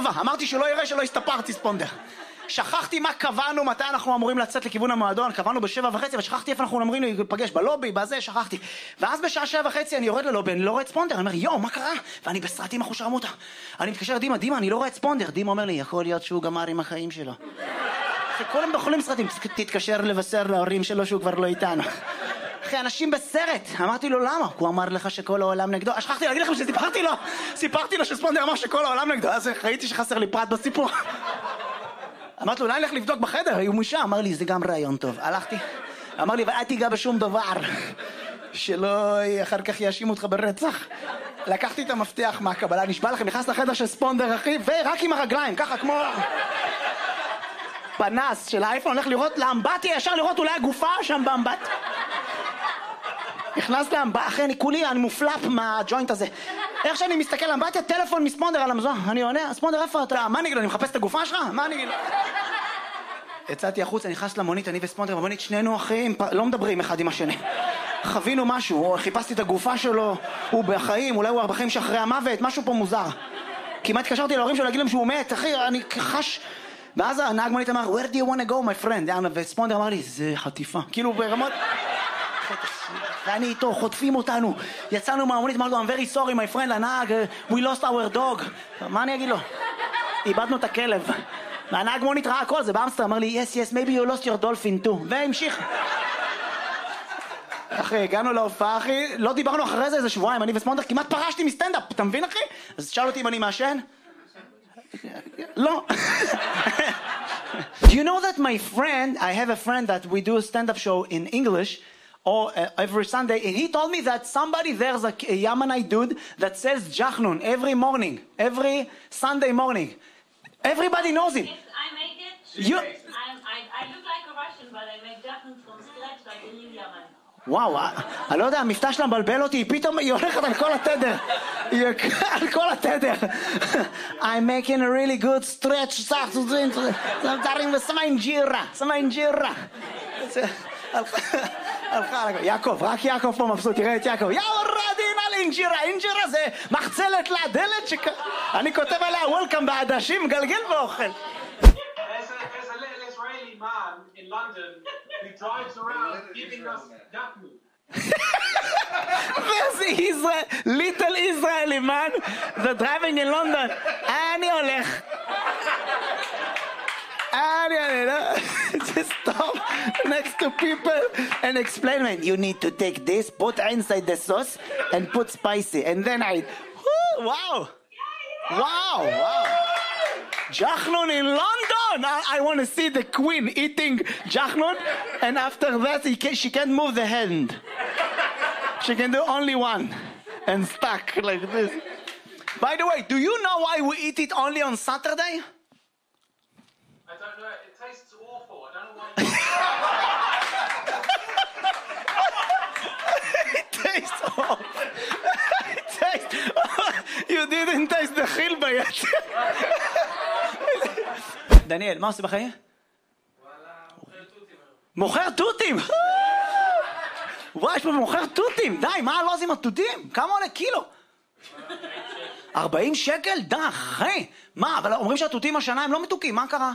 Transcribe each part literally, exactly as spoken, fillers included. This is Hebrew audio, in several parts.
שבע. אמרתי שלא יראה שלא הסתפרתי ספונדר. שכחתי מה קבענו, מתי אנחנו אמורים לצאת לכיוון המועדון, קבענו בשבע וחצי, ושכחתי איפה אנחנו אמורים להיפגש, בלובי, בזה, שכחתי. ואז בשעה שבע וחצי אני יורד ללובי, אני לא רואה את ספונדר, אני אומר, יואו, מה קרה? ואני בסרטים אחו שרמוטה. אני מתקשר לדימה, דימה, אני לא רואה את ספונדר. דימה אומר לי, יכול להיות שהוא גמר עם החיים שלו. אחי, כל הם בחולים סרטים, תתקשר לבשר להורים שלו שהוא כבר לא איתנו. אחי, אנשים בסרט. אמרתי לו, למה? הוא אמר לך שכל העולם נגדו. שכחתי להגיד לכם שסיפרתי לו, סיפרתי לו שספונדר אמר שכל העולם נגדו. אז ראיתי שחסר לי פרט בסיפור. אמרתי לו, אולי נלך לבדוק בחדר, הוא משם. אמר לי, זה גם רעיון טוב. הלכתי, אמר לי, ואל תיגע בשום דבר, שלא אחר כך יאשימו אותך ברצח. לקחתי את המפתח מהקבלה, נשבע לכם, נכנס לחדר של ספונדר, אחי, ורק עם הרגליים, ככה כמו פנס של האייפון, הולך לראות לאמבטיה, ישר לראות אולי הגופה שם באמבט. נכנס לאמבטיה, אחי, אני כולי, אני מופלפ מהג'וינט הזה. איך שאני מסתכל לאמבטיה, טלפון מספונדר על המזון. אני עונה, ספונדר, איפה אתה? מה אני אגיד לו? אני מחפש את הגופה שלך? מה אני אגיד לו? יצאתי החוץ, אני נכנס למונית, אני וספונדר, במונית שנינו אחים, לא מדברים אחד עם השני. חווינו משהו, חיפשתי את הגופה שלו, הוא בחיים, אולי הוא בחיים שאחרי המוות, משהו פה מוזר. כמעט התקשרתי להורים שלו להגיד להם שהוא מת, אחי, אני חש... ואז הנהג מונית אמר, where do you want to go, my friend? וספונדר אמר לי, זה חטיפה. כאילו ברמות... ואני איתו, חוטפים אותנו. יצאנו מהמונית, אמרנו, I'm very sorry, my friend, לנהג, we lost our dog. מה אני אגיד לו? איבדנו את הכלב. והנהג מונית ראה הכל, זה באמסטר, אמר לי, yes, yes, maybe you lost your dolphin too. והמשיך. אחי, הגענו להופעה, אחי, לא דיברנו אחרי זה איזה שבועיים, אני וספונדר כמעט פרשתי מסטנדאפ, אתה מבין, אחי? אז שאל אותי אם אני מעשן? לא. Do you know that my friend, I have a friend that we do a stand-up show in English, or uh, every Sunday, and he told me that somebody there's a, a Yemenite dude that sells jachnun every morning, every Sunday morning. Everybody knows him. Yes, I make it. You... I'm, I, I look like a Russian, but I make jachnun from scratch like a real Yemen. וואו, אני לא יודע, המבטא שלה מבלבל אותי, פתאום היא הולכת על כל התדר. היא על כל התדר. I'm making a really good stretch, סך, דברים ושמה אינג'ירה, שמה אינג'ירה. הלכה, יעקב, רק יעקב פה מבסוט, תראה את יעקב. יאו רדין על אינג'ירה, אינג'ירה זה מחצלת לדלת שכ... אני כותב עליה וולקאם בעדשים, גלגל ואוכל. man in London who drives around giving us jachnun. There's a Israel, little Israeli man that driving in London. אני הולך. אני הולך. Just stop next to people and explain, man, you need to take this, put inside the sauce and put spicy. And then I, wow. Wow, wow. Jachnun in London! I, I want to see the queen eating jachnun, and after that he can, she can't move the hand. She can do only one, and stuck like this. By the way, do you know why we eat it only on Saturday? I don't know, it tastes awful. I don't know why you... It tastes awful. It tastes... You didn't taste the chilba yet. דניאל, מה עושה בחיים? וואלה, מוכר תותים. מוכר תותים! וואי, יש פה מוכר תותים! די, מה הלוז עם התותים? כמה עולה קילו? ארבעים שקל? די, אחי! מה, אבל אומרים שהתותים השנה הם לא מתוקים, מה קרה?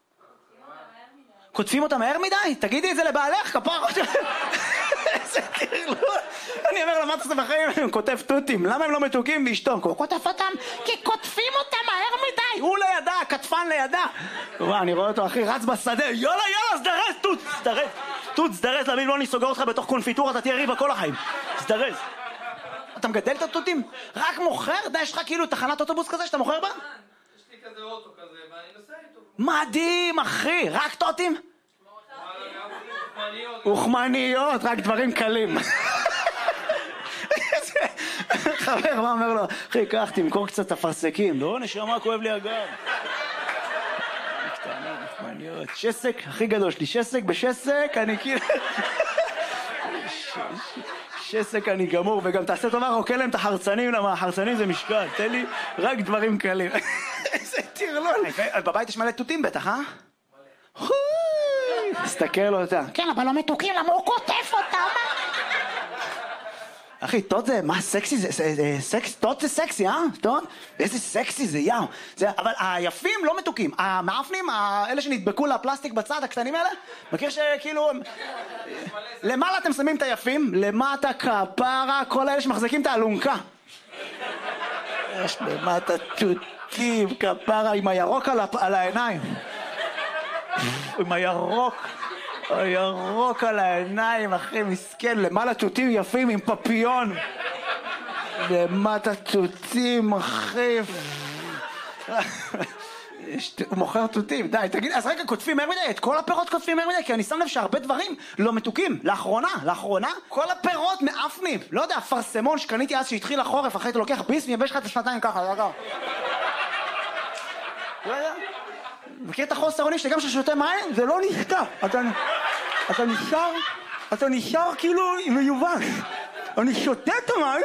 כותפים אותם מהר מדי? תגידי את זה לבעלך, כפר! איזה תרלול! אני אומר לה, מה אתה עושה בחיים? אני כותב תותים, למה הם לא מתוקים באשתו? הוא כותב אותם כי כותפים אותם מהר מדי! הוא לידה, כתפן לידה! וואי, אני רואה אותו, אחי, רץ בשדה, יאללה, יאללה, סדרז, תות, סדרז! תות, סדרז, להבין, לא אני סוגר אותך בתוך קונפיטורה, אתה תהיה ריבה כל החיים. סדרז. אתה מגדל את התותים? רק מוכר? די, יש לך כאילו תחנת אוטובוס כזה שאתה מוכר בה? יש לי כזה אוטו כזה, ואני נוסע איתו. מדהים, אחי! רק תותים? אוכמניות, רק דברים קלים. חבר, מה אומר לו? אחי, קח, תמכור קצת אפרסקים. לא, נשמה, כואב לי הגב. קטנים, אוכמניות. שסק, הכי גדול שלי. שסק בשסק, אני כאילו... שסק אני גמור, וגם תעשה טובה, רוקל להם את החרצנים, למה החרצנים זה משקל. תן לי רק דברים קלים. איזה תרלול. בבית יש מלא תותים בטח, אה? מלא. תסתכל לו אותה. כן, אבל לא מתוקים, למה הוא כותף אותם? אחי, טוד זה, מה סקסי זה, סקס, טוד זה סקסי, אה? טוד? איזה סקסי זה, יאו. זה, אבל היפים לא מתוקים. המאפנים, האלה שנדבקו לפלסטיק בצד, הקטנים האלה, מכיר שכאילו... למעלה אתם שמים את היפים, למטה כפרה, כל האלה שמחזיקים את האלונקה. יש למטה תותים, כפרה, עם הירוק על, על העיניים. עם הירוק. הירוק על העיניים, אחי, מסכן, למעלה תותים יפים עם פפיון. למטה תותים, אחי. הוא מוכר תותים, די, תגיד, אז רגע, כותפים מהר מדי, את כל הפירות כותפים מהר מדי, כי אני שם לב שהרבה דברים לא מתוקים. לאחרונה, לאחרונה, כל הפירות מאפנים. לא יודע, פרסמון שקניתי אז שהתחיל החורף, אחרי אתה לוקח ביס מייבש לך את השפתיים ככה, לא יודע. לא יודע. מכיר את החוסר אונים שגם כששותה מים, זה לא נשתה. אתה, אתה נשאר, אתה נשאר כאילו מיובש. אני שותה את המים,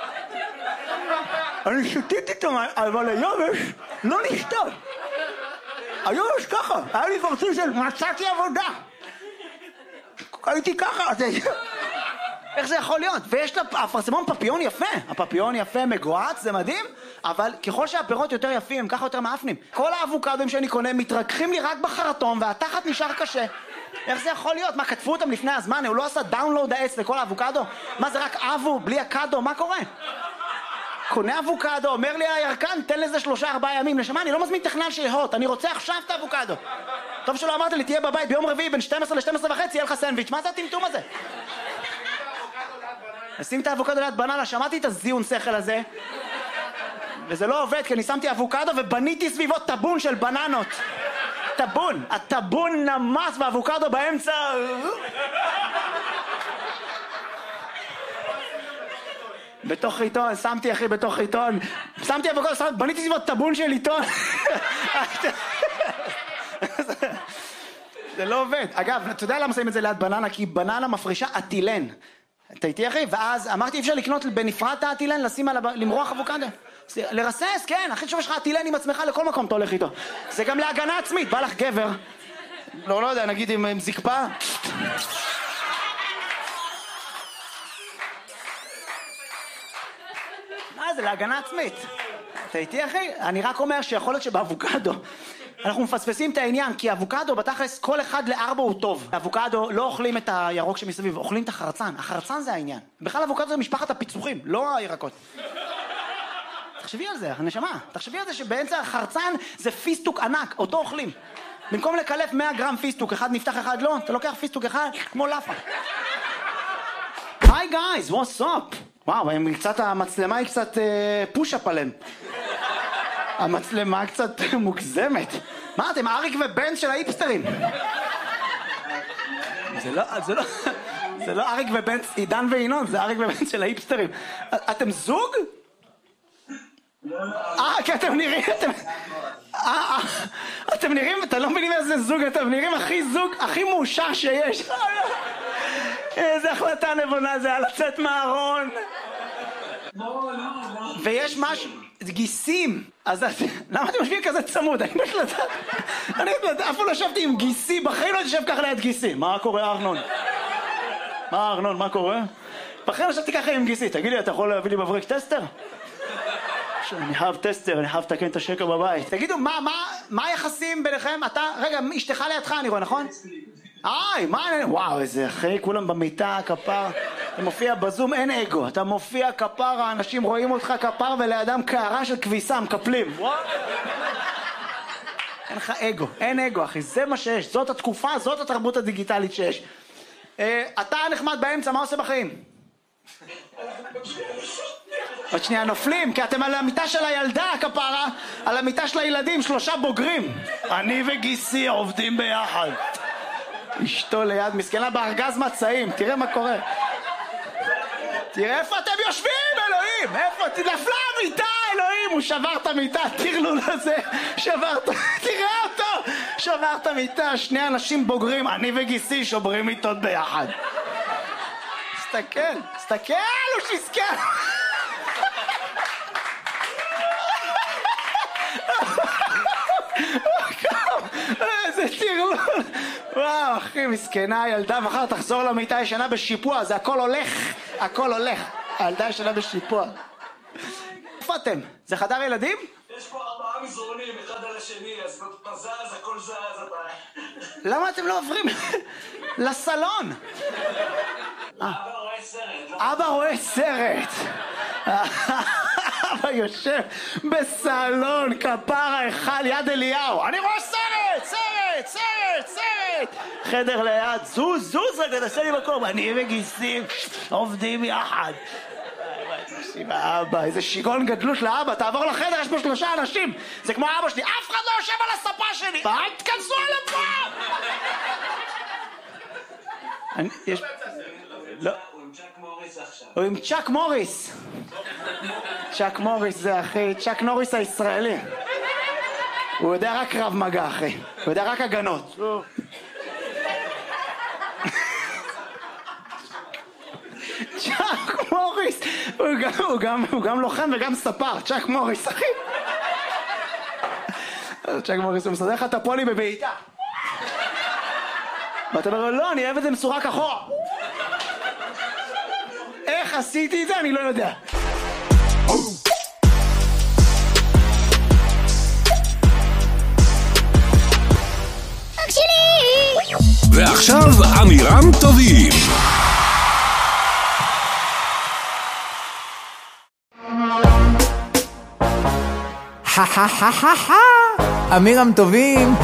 אני שותיתי את המים, אבל היובש לא נשתה. היובש ככה, היה לי פרצוף של מצאתי עבודה. הייתי ככה, איך זה יכול להיות? ויש לה, הפרסמון פפיון יפה, הפפיון יפה מגועץ, זה מדהים, אבל ככל שהפירות יותר יפים, ככה יותר מאפנים. כל האבוקדוים שאני קונה מתרככים לי רק בחרטום, והתחת נשאר קשה. איך זה יכול להיות? מה, כתבו אותם לפני הזמן? הוא לא עשה דאונלוד העץ לכל האבוקדו? מה, זה רק אבו, בלי הקדו? מה קורה? קונה אבוקדו, אומר לי הירקן, תן לזה שלושה ארבעה ימים. נשמה, אני לא מזמין טכנן שיהות, אני רוצה עכשיו את האבוקדו. טוב שלא אמרת לי, תהיה בבית ביום רביעי בין שתים עשרה ל-שתים עשרה וחצי, יהיה לך סנדוויץ'. מה זה הטמטום הזה? נשים את האבוקדו ליד בננה, שמעתי את הזיון שכל הזה, וזה לא עובד, כי אני שמתי אבוקדו ובניתי סביבו טבון של בננות. טבון, הטבון נמס ואבוקדו באמצע. בתוך עיתון, שמתי אחי בתוך עיתון, שמתי אבוקדו, שמתי, בניתי סביבו טבון של עיתון. זה לא עובד. אגב, אתה יודע למה שמים את זה ליד בננה? כי בננה מפרישה אטילן. אתה איתי אחי? ואז אמרתי, אפשר לקנות בנפרד האטילן, לשים עליו, למרוח אבוקדו. לרסס, כן, הכי שוב יש לך אטילן עם עצמך לכל מקום אתה הולך איתו. זה גם להגנה עצמית, בא לך גבר, לא, לא יודע, נגיד עם, עם זקפה. מה זה, להגנה עצמית. אתה איתי אחי? אני רק אומר שיכול להיות שבאבוקדו אנחנו מפספסים את העניין, כי אבוקדו בתכלס כל אחד לארבע הוא טוב. אבוקדו לא אוכלים את הירוק שמסביב, אוכלים את החרצן. החרצן זה העניין. בכלל אבוקדו זה משפחת הפיצוחים, לא הירקות. תחשבי על זה, הנשמה. תחשבי על זה שבאמצע החרצן זה פיסטוק ענק, אותו אוכלים. במקום לקלף מאה גרם פיסטוק, אחד נפתח אחד לא, אתה לוקח פיסטוק אחד כמו לאפה. היי גייז, what's up? וואו, קצת, המצלמה היא קצת פוש-אפ עליהם. המצלמה קצת מוגזמת. מה אתם, אריק ובן של האיפסטרים? זה לא, זה לא, זה לא אריק ובן, עידן וינון, זה אריק ובן של האיפסטרים. אתם זוג? אה, כי אתם נראים, אתם... אה, אתם נראים, אתם לא מבינים איזה זוג, אתם נראים הכי זוג, הכי מאושר שיש. איזה החלטה נבונה זה, על לצאת מהארון. ויש משהו, גיסים. אז למה אתם משווים כזה צמוד? אני פשוט לדעת, אני אף פעם לא ישבתי עם גיסי, בחיים לא יושב ככה ליד גיסי. מה קורה ארנון? מה ארנון, מה קורה? בחיים לא ישבתי ככה עם גיסי, תגיד לי, אתה יכול להביא לי מבריק טסטר? אני חייב טסטר, אני חייב לתקן את השקע בבית. תגידו, מה, מה, מה היחסים ביניכם? אתה, רגע, אשתך לידך אני רואה, נכון? איי, מה, וואו, איזה אחי, כולם במיטה, כפר. אתה מופיע בזום, אין אגו. אתה מופיע כפר, האנשים רואים אותך כפר, ולידם קערה של כביסה, מקפלים. אין לך אגו, אין אגו, אחי, זה מה שיש. זאת התקופה, זאת התרבות הדיגיטלית שיש. אתה נחמד באמצע, מה עושה בחיים? עוד שנייה נופלים, כי אתם על המיטה של הילדה, כפרה, על המיטה של הילדים, שלושה בוגרים. אני וגיסי עובדים ביחד. אשתו ליד, מסכנה בארגז מצעים, תראה מה קורה. תראה איפה אתם יושבים, אלוהים, איפה, נפלה המיטה, אלוהים, הוא שבר את המיטה, תרלול הזה, שבר את, תראה אותו, שבר את המיטה, שני אנשים בוגרים, אני וגיסי שוברים מיטות ביחד. תסתכל, תסתכל, הוא שיסכל. איזה תרלול. וואו, אחי, מסכנה, ילדה, מחר תחזור למיטה ישנה בשיפוע, זה הכל הולך, הכל הולך. הילדה ישנה בשיפוע. איפה אתם? זה חדר ילדים? יש פה ארבעה מזרונים, אחד על השני, אז אתה זז, הכל זז, אתה... למה אתם לא עוברים לסלון? אבא רואה סרט. אבא רואה סרט. אבא יושב בסלון, כפרה אחד יד אליהו. אני רואה סרט, סרט, סרט, סרט. חדר ליד, זוז, זוז, רגע, תעשה לי מקום. אני וגיסים עובדים יחד. אבא, איזה שיגון גדלות לאבא, תעבור לחדר, יש פה שלושה אנשים. זה כמו אבא שלי, אף אחד לא יושב על הספה שלי. אל תכנסו על הפה! יש... לא. הוא עם צ'אק מוריס עכשיו. הוא עם צ'אק מוריס. צ'אק מוריס זה אחי, צ'אק נוריס הישראלי. הוא יודע רק קרב מגע אחי, הוא יודע רק הגנות. צ'אק מוריס, הוא גם, הוא גם, הוא גם לוחם וגם ספר, צ'אק מוריס אחי. צ'אק מוריס הוא מסדר לך את הפולי בבעיטה. ואתה אומר לו, לא, אני אוהב את זה מסורק אחורה. איך עשיתי את זה? אני לא יודע. ועכשיו אמירם טובים. אמירם טובים